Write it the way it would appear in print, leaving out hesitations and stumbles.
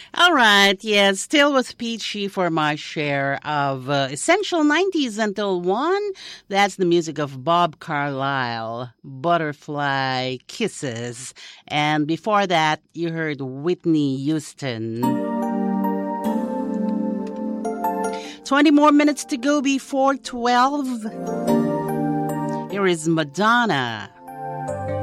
All right, yeah, still with Peachy for my share of Essential 90s until 1. That's the music of Bob Carlyle, Butterfly Kisses. And before that, you heard Whitney Houston. 20 more minutes to go before 12. Here is Madonna.